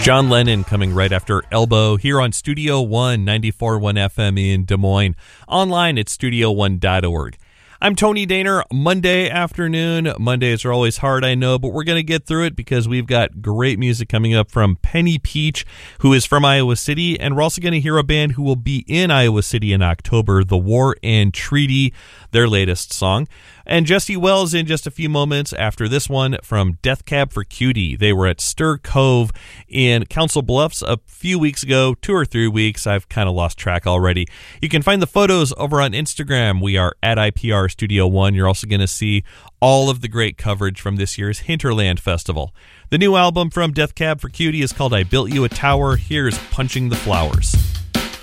John Lennon coming right after Elbow here on Studio One, 94.1 FM in Des Moines. Online at studio1.org. I'm Tony Daner. Monday afternoon. Mondays are always hard, I know, but we're going to get through it because we've got great music coming up from Penny Peach, who is from Iowa City, and we're also going to hear a band who will be in Iowa City in October, The War and Treaty, their latest song. And Jesse Wells in just a few moments after this one from Death Cab for Cutie. They were at Stir Cove in Council Bluffs a few weeks ago, 2 or 3 weeks. I've kind of lost track already. You can find the photos over on Instagram. We are at IPR Studio One. You're also going to see all of the great coverage from this year's Hinterland Festival. The new album from Death Cab for Cutie is called I Built You a Tower. Here's Punching the Flowers.